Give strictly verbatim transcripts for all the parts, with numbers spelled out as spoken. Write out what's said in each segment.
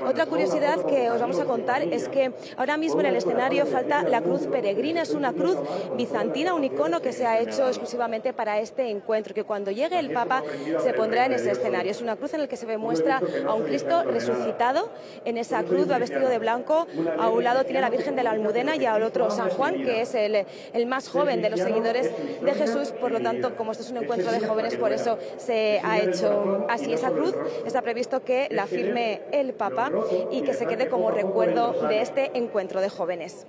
Otra curiosidad que os vamos a contar es que ahora mismo en el escenario falta la cruz peregrina. Es una cruz bizantina, un icono que se ha hecho exclusivamente para este encuentro, que cuando llegue el Papa se pondrá en ese escenario. Es una cruz en la que se muestra a un Cristo resucitado. En esa cruz va vestido de blanco. A un lado tiene la Virgen de la Almudena y al otro San Juan, que es el, el más joven de los seguidores de Jesús. Por lo tanto, como esto es un encuentro de jóvenes, por eso se ha hecho así. Esa cruz está previsto que la firme el Papa y que se quede como recuerdo de este encuentro de jóvenes.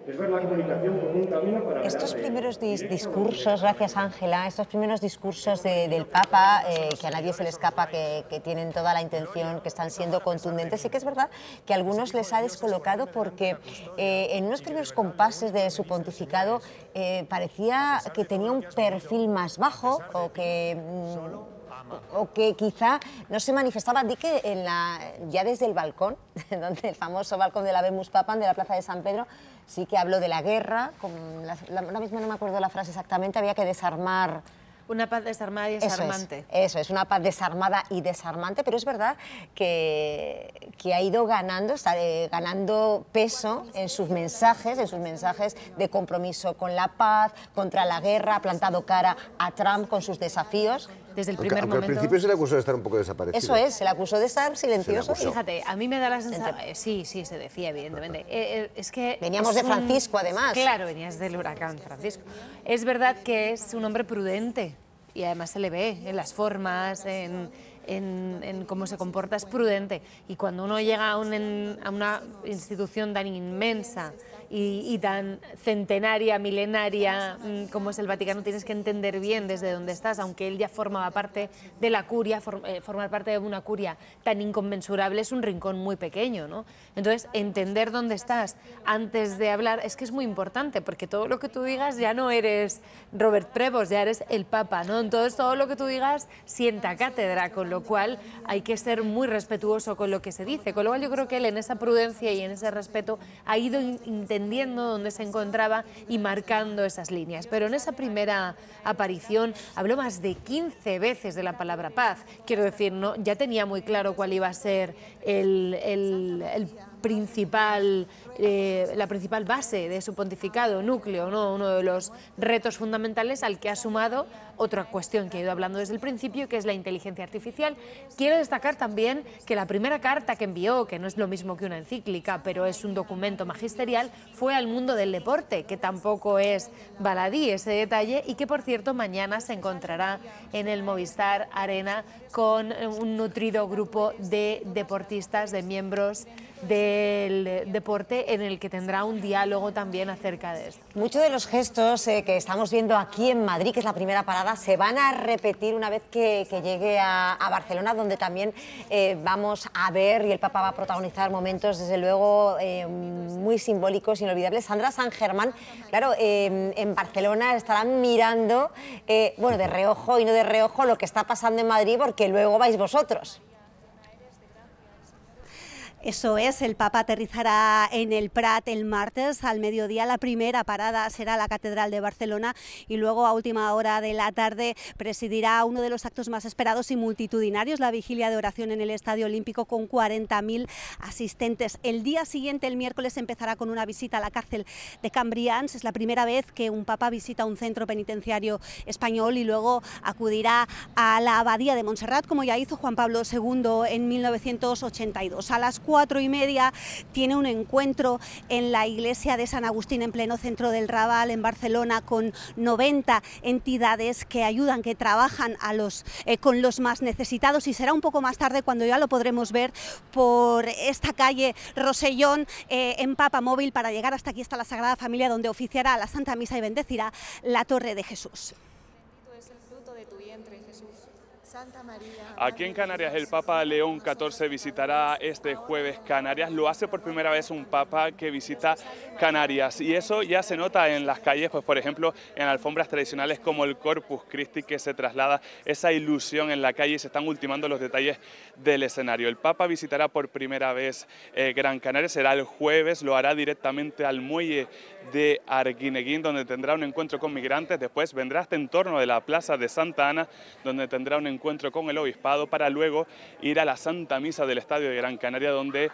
Estos primeros dis discursos, gracias Ángela, estos primeros discursos de, del Papa, eh, que a nadie se le escapa, que, que tienen toda la intención, que están siendo contundentes, sí que es verdad que a algunos les ha descolocado porque eh, en unos primeros compases de su pontificado eh, parecía que tenía un perfil más bajo o que... Mmm, o que quizá no se manifestaba, di que en la, ya desde el balcón, donde el famoso balcón de la Habemus Papam de la Plaza de San Pedro, sí que habló de la guerra, con la, la, ahora mismo no me acuerdo la frase exactamente, había que desarmar... Una paz desarmada y desarmante. Eso es, eso es, una paz desarmada y desarmante, pero es verdad que, que ha ido ganando, está eh, ganando peso en sus mensajes, en sus mensajes de compromiso con la paz, contra la guerra, ha plantado cara a Trump con sus desafíos. Desde el aunque, primer aunque momento... al principio se le acusó de estar un poco desaparecido. Eso es, se le acusó de estar silencioso. Fíjate, a mí me da la sensación... Eh, sí, sí, se decía, evidentemente. Eh, eh, es que Veníamos es de Francisco, un... además. Claro, venías del huracán Francisco. Es verdad que es un hombre prudente y además se le ve en las formas, en, en, en cómo se comporta, es prudente. Y cuando uno llega a, un, a una institución tan inmensa y, y tan centenaria, milenaria como es el Vaticano, tienes que entender bien desde dónde estás, aunque él ya formaba parte de la curia, for, eh, formar parte de una curia tan inconmensurable es un rincón muy pequeño, ¿no? Entonces, entender dónde estás antes de hablar es que es muy importante, porque todo lo que tú digas ya no eres Robert Prevost, ya eres el Papa, ¿no? Entonces, todo lo que tú digas sienta cátedra, con lo cual hay que ser muy respetuoso con lo que se dice, con lo cual yo creo que él en esa prudencia y en ese respeto ha ido entendiendo dónde se encontraba y marcando esas líneas. Pero en esa primera aparición habló más de quince veces de la palabra paz. Quiero decir, ¿no? Ya tenía muy claro cuál iba a ser el, el, el principal, eh, la principal base de su pontificado, núcleo, ¿no? Uno de los retos fundamentales al que ha sumado otra cuestión que he ido hablando desde el principio, que es la inteligencia artificial. Quiero destacar también que la primera carta que envió, que no es lo mismo que una encíclica, pero es un documento magisterial, fue al mundo del deporte, que tampoco es baladí ese detalle, y que por cierto mañana se encontrará en el Movistar Arena con un nutrido grupo de deportistas, de miembros del deporte, en el que tendrá un diálogo también acerca de esto. Muchos de los gestos eh, que estamos viendo aquí en Madrid, que es la primera parada, se van a repetir una vez que, que llegue a, a Barcelona, donde también eh, vamos a ver, y el Papa va a protagonizar momentos, desde luego, eh, muy simbólicos, inolvidables. Sandra San Germán, claro, eh, en Barcelona estarán mirando, eh, bueno, de reojo y no de reojo, lo que está pasando en Madrid, porque luego vais vosotros. Eso es, el Papa aterrizará en el Prat el martes al mediodía. La primera parada será la Catedral de Barcelona y luego a última hora de la tarde presidirá uno de los actos más esperados y multitudinarios, la vigilia de oración en el Estadio Olímpico, con cuarenta mil asistentes. El día siguiente, el miércoles, empezará con una visita a la cárcel de Cambrians. Es la primera vez que un Papa visita un centro penitenciario español, y luego acudirá a la Abadía de Montserrat, como ya hizo Juan Pablo segundo en mil novecientos ochenta y dos. A las cuatro y media tiene un encuentro en la iglesia de San Agustín, en pleno centro del Raval, en Barcelona, con noventa entidades que ayudan, que trabajan a los, eh, con los más necesitados, y será un poco más tarde cuando ya lo podremos ver por esta calle Rosellón eh, en Papa Móvil, para llegar hasta aquí, hasta la Sagrada Familia, donde oficiará la Santa Misa y bendecirá la Torre de Jesús. Aquí en Canarias el Papa León catorce visitará este jueves Canarias. Lo hace por primera vez un Papa que visita Canarias, y eso ya se nota en las calles, pues por ejemplo en alfombras tradicionales como el Corpus Christi, que se traslada esa ilusión en la calle, y se están ultimando los detalles del escenario. El Papa visitará por primera vez eh, Gran Canaria, será el jueves, lo hará directamente al muelle de Arguineguín, donde tendrá un encuentro con migrantes. Después vendrá hasta en torno de la Plaza de Santa Ana, donde tendrá un encuentro con el obispado, para luego ir a la Santa Misa del Estadio de Gran Canaria, donde